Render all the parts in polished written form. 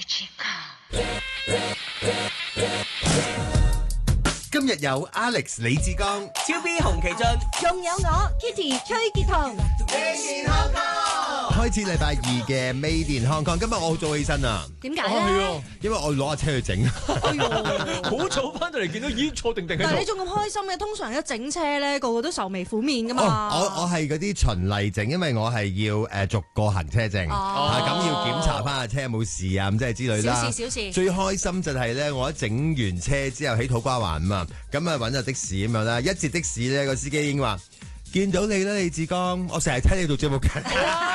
今日有 Alex 李志剛、 超 B 洪其俊， 仲有我 Kitty 崔潔彤。 開始禮拜二嘅 Made in Hong Kong。今日我好早起身啊， 點解咧？ 因為我攞架車去整。 哎呦，好早翻到嚟見到已經坐定定喺度。 但係你仲咁開心嘅，通常一整車咧，個個都愁眉苦面噶嘛。 我係嗰啲循例整，因為我係要逐個行車證，咁要檢查翻架車有冇事啊，咁即係之類啦。 小事。最最開心就係咧，我一整完車之後喺土瓜灣啊嘛，咁啊揾咗的士咁樣啦，一截的士咧個司機已經話見到你啦，李志剛，我成日聽你做節目嘅。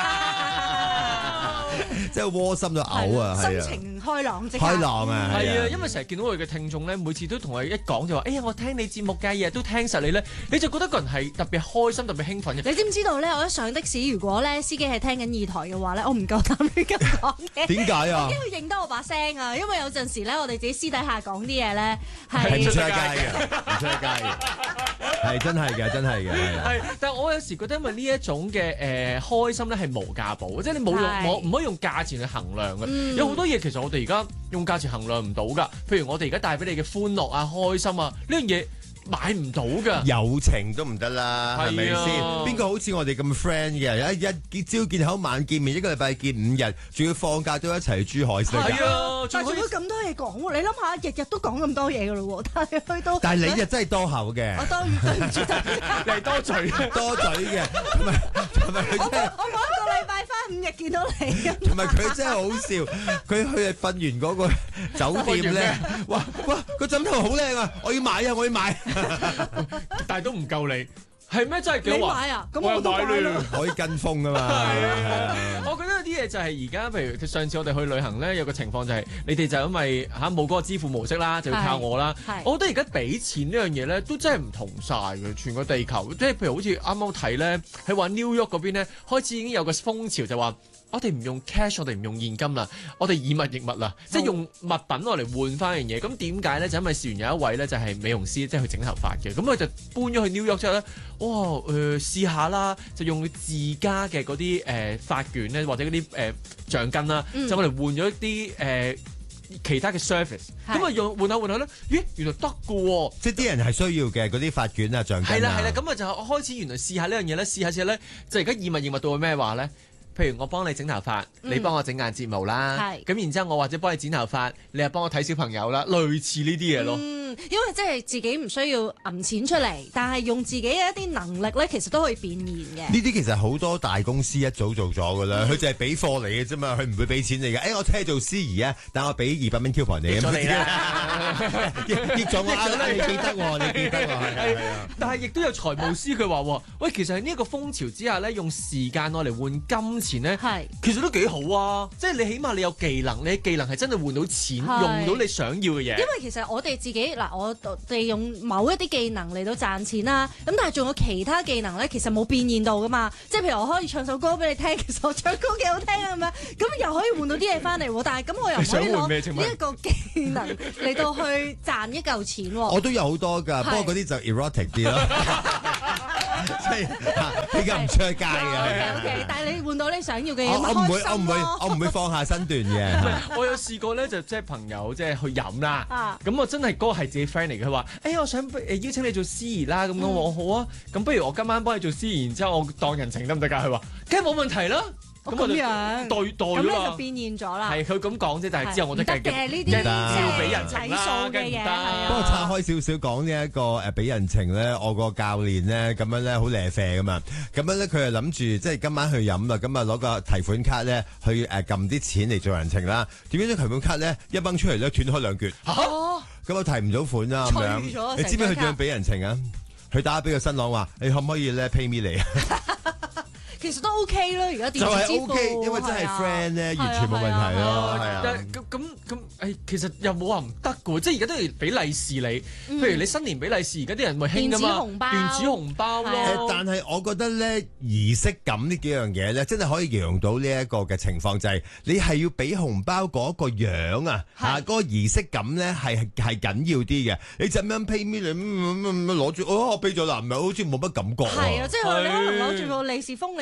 真係窩心到嘔啊！ 心情開朗， 開朗啊！ 係啊，因為成日見到我哋嘅聽眾咧，每次都同我一講就話：哎呀，我聽你節目嘅，日日都聽實你咧，你就覺得個人係特別開心、特別興奮嘅。 你知唔知道咧？我一上的士，如果咧司機係聽緊二台嘅話咧，我唔夠膽亂咁講嘅。 點解啊？ 因為認得我把聲啊！因為有陣時咧，我哋自己私底下講啲嘢咧係唔出街嘅，唔出街嘅，係真係嘅，真係嘅。 係，但係我有時覺得因為呢一種嘅開心咧係無價寶，即係你冇用，唔可以用價錢去衡量嘅。有好多嘢其實我哋而家用價錢衡量唔到㗎。譬如我哋而家帶俾你嘅歡樂啊、開心啊，呢樣嘢買唔到㗎。 友情都唔得啦，係咪先？ 啊邊個好似我哋咁 friend 嘅？一朝見口晚見面，一個禮拜見5日，仲要放假都一齊去珠海食。 係啊， 但係仲有咁多嘢講喎，你諗下，日日都講咁多嘢㗎咯喎，但係去到， 但係你就真係多口嘅， 我當然對唔住大家， 你係多嘴多嘴嘅，同埋佢真係。 我每一個禮拜翻5日見到你啊， 同埋佢真係好笑，佢係瞓完嗰個酒店咧，哇個枕頭好靚啊！我要買啊！我要買， 但係都唔夠你。係咩？真係幾好玩你買啊？咁我都買啦。 可以跟風噶嘛？ 係啊，我覺得有啲嘢就係而家，譬如上次我哋去旅行咧，有個情況就係你哋就因為冇嗰個支付模式啦，就要靠我啦。我覺得而家俾錢呢樣嘢咧，都真係唔同晒嘅，全個地球。即係譬如好似啱啱睇咧，喺話 New York 嗰邊咧，開始已經有個風潮就話。我哋唔用 cash， 我哋唔用現金啦，我哋以物易物啦，即係用物品落嚟換翻樣嘢。咁點解咧？就因為試完有一位咧就係美容師，即係去整頭髮嘅。咁佢就搬咗去 New York 之後咧，哇試下啦，就用自家嘅嗰啲髮卷咧，或者嗰啲橡筋啦，就我哋換咗啲其他嘅 service。咁啊用換下咧，咦原來得㗎喎！ 即係啲人係需要嘅嗰啲髮卷啊、橡筋啊。 係啦，咁啊就開始原來試下呢樣嘢咧，試下之後咧，就而家以物易物到咩話咧？譬如我幫你整頭髮，你幫我整眼睫毛啦，咁然之後我或者幫你剪頭髮，你又幫我睇小朋友啦，類似呢啲嘢咯。 因為即係自己唔需要揞錢出嚟，但係用自己嘅一啲能力咧，其實都可以變現嘅。 呢啲其實好多大公司一早做咗噶啦，佢就係俾貨你嘅啫嘛，佢唔會俾錢你嘅。我聽做司儀啊，但我俾200蚊 coupon 你啊。益咗我啦，你記得喎，你記得喎，係啊。 但係亦都有財務司佢話，喂，其實喺呢一個風潮之下咧，用時間攞嚟換金錢咧，其實都幾好啊！即係你起碼你有技能，你嘅技能係真係換到錢，用到你想要嘅嘢。 因為其實我哋自己我哋用某一啲技能嚟到賺錢啦，咁但係仲有其他技能咧，其實冇變現到噶嘛。即係譬如我可以唱首歌俾你聽，其實我唱歌幾好聽啊，咁又可以換到啲嘢翻嚟喎。但係咁我又唔可以攞呢一個技能嚟到去賺一嚿錢喎。 我都有好多㗎，不過嗰啲就 erotic 啲咯。即係比較唔出街嘅。 OK， 但係你換到你想要嘅嘢， 我唔會放下身段嘅。 我有試過咧，就即係朋友即係去飲啦。咁我真係嗰個係自己 friend 嚟嘅，佢話：我想邀請你做司儀啦。咁我好啊。咁不如我今晚幫你做司儀，然之後我當人情得唔得㗎？佢話：梗係冇問題啦。 咁我就代咁你就變現咗啦。 係佢咁講啫，但係之後我都計嘅呢啲要俾人情啦， 嘅嘢。 不過拆開少少講呢一個俾人情咧，我個教練咧咁樣咧好舐啡噶嘛，咁樣咧佢係諗住即係今晚去飲啦，咁啊攞個提款卡咧去撳啲錢嚟做人情啦。點知啲提款卡咧一掹出嚟咧斷開2橛，咁我提唔到款啦咁樣。你知唔知佢點樣俾人情啊？佢打俾個新郎話：你可唔可以咧 pay me 嚟啊？ 其實都 OK 咯，而家電子支付就係 OK，因為真係 friend 咧，完全冇問題咯，係啊。 咁其實又冇話唔得嘅喎，即係而家都係俾利是你。譬如你新年俾利是，而家啲人咪興㗎嘛，電子紅包咯。 但係我覺得咧儀式感呢幾樣嘢咧，真係可以形容到呢一個嘅情況，就係你係要俾紅包嗰個樣啊，嗰個儀式感咧係緊要啲嘅。你就咁樣 pay me 你攞住，我俾咗啦，唔係好似冇乜感覺。 係啊，即係你可能攞住個利是封你。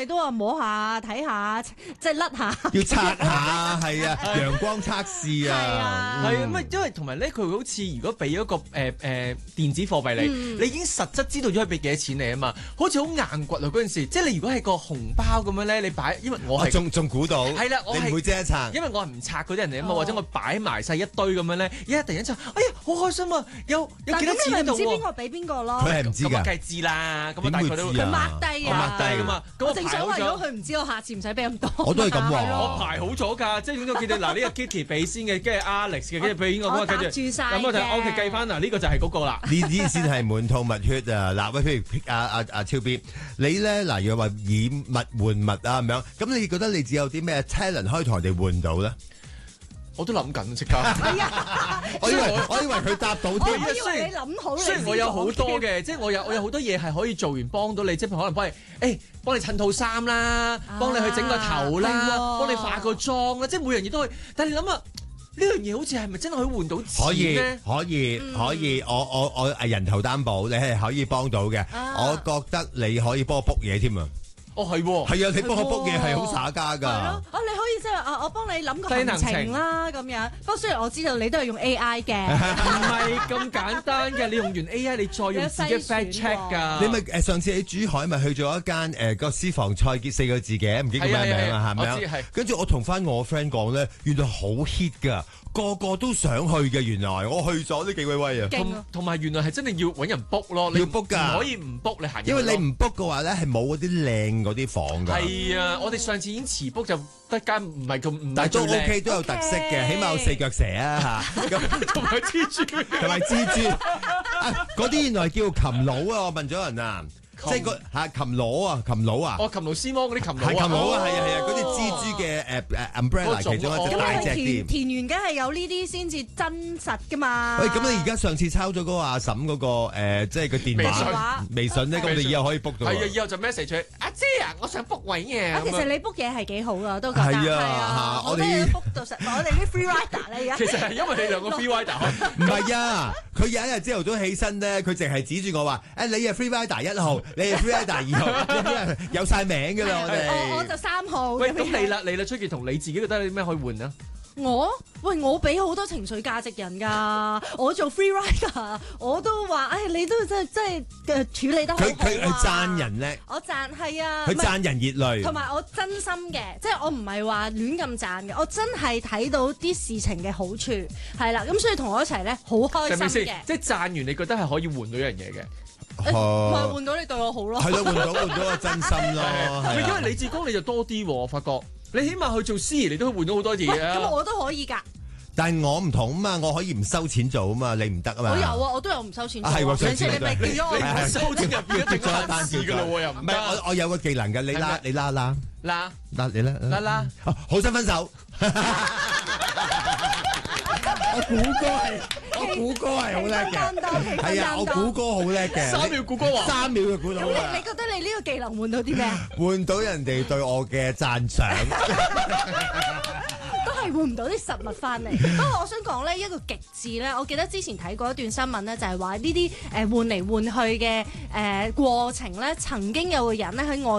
都話摸下睇下，即係甩下。 要擦下，係啊，陽光測試啊， 係咁啊，因為同埋咧，佢好似如果俾咗個電子貨幣你已經實質知道咗佢俾幾多錢你啊嘛，好似好硬掘啊嗰陣時，即係你如果係個紅包咁樣咧，你擺，因為我係仲估到， 係啦，我係你唔會即刻拆， 因為我係唔拆嗰啲人嚟啊嘛，或者我擺埋晒一堆咁樣咧，一突然間就，哎呀，好開心啊，有幾多錢喺度喎， 唔知邊個俾邊個咯， 佢係唔知㗎， 咁梗係知啦，咁啊，但係佢都佢抹低啊， 㗎嘛， 我正想話如果佢唔知，我下次唔使俾咁多， 我都係咁話， 我排好咗㗎，即係總之我見你嗱呢個 Kitty 俾先嘅，跟住 Alex 嘅，跟住俾邊個咁啊，跟住咁我就 OK 計翻嗱，呢個就係嗰個啦。 呢啲先係滿肚蜜血啊！嗱，喂，譬如阿超 B，你咧嗱，如果話以物換物啊咁樣，咁你覺得你只有啲咩 talent 可以同人哋換到咧？ 我都諗緊即刻。 我以為佢答到添。 我以為你諗好。 雖然我有好多嘅，即係我有好多嘢係可以做完幫到你，即係可能幫你襯套衫啦，幫你去整個頭啦，幫你化個妝啦，即係每樣嘢都可以。但係你諗下，呢樣嘢好似係咪真係可以換到錢咧？ 可以，我人頭擔保，你係可以幫到嘅。我覺得你可以幫我 book 嘢添啊！ 哦，係喎， 係啊！你幫我 book 嘢係好耍家㗎。 你可以即係我幫你諗個行程啦咁樣。不過雖然我知道你都係用 AI 嘅， 唔係咁簡單嘅。你用完 AI，你再用自己 fact check 㗎。 你咪上次喺珠海咪去咗一間個私房菜結4個字嘅，唔記得叫咩名啊？係咪啊？跟住我同翻我 friend 講咧，原來好 hit 㗎。個個都想去嘅，原來我去咗都幾威威啊！ 同埋原來係真係要揾人 book 咯， 要 book 㗎， 唔可以唔 book 你行。 因為你唔 book 嘅話咧，係冇嗰啲靚嗰啲房㗎。 係啊，我哋上次已經遲 book 就得間唔係咁， 但係都 OK， 都有特色嘅，起碼有4腳蛇啊嚇， 同埋蜘蛛， 嗰啲原來叫擒佬啊！我問咗人啊。即係個擒佬啊！擒佬啊！ 哦，擒螺絲魔嗰啲擒佬啊！ 係擒佬啊！係啊！嗰啲蜘蛛嘅umbrella 其中一隻大隻啲。 田園梗係有呢啲先至真實㗎嘛。 喂，咁你而家上次抄咗嗰個阿嬸嗰個即係個電話微信咧，咁你以後可以 book 到。 係啊，以後就 message 佢阿姐啊，我想 book 位嘅。 其實你 book 嘢係幾好㗎，都覺得係啊！ 我哋 book 到實，我哋啲 free rider 咧而家。 其實係因為你兩個 free rider。 唔係啊！佢有一日朝頭早起身咧，佢淨係指住我話：你係 free rider 1號，你係 free rider 2號，有晒名㗎啦！ 我就3號。 喂，咁你啦出奇同你自己覺得有啲咩可以換啊？ 我俾好多情緒價值人㗎，我做 free rider，我都話，你都真係處理得好好啊！ 佢讚人叻， 我讚係啊， 佢讚人熱淚， 同埋我真心嘅，即係我唔係話亂咁讚嘅，我真係睇到啲事情嘅好處，係啦，咁所以同我一齊咧好開心嘅。 即係讚完，你覺得係可以換到一樣嘢嘅？ 唔係換到你對我好咯， 係咯，換到個真心咯。 因為李志剛你就多啲喎，我發覺你起碼去做司儀，你都可以換到好多嘢啊。 咁我都可以㗎。 但係我唔同啊嘛，我可以唔收錢做啊嘛，你唔得啊嘛。 我有啊，我都有唔收錢做。 係喎， 上次你咪叫咗我唔收錢入邊一定咗一單事㗎咯喎，又唔係我有個技能㗎，你拉你啦，好心分手。我估歌係好叻嘅，係啊，我估歌好叻嘅。 3秒估歌王 ，3秒就估到啦。 你覺得你呢個技能換到啲咩啊？ 換到人哋對我嘅讚賞。 都係換唔到啲實物翻嚟。不過我想講呢一個極致咧，我記得之前睇過一段新聞咧，就係話呢啲換嚟換去嘅過程咧，曾經有個人咧喺外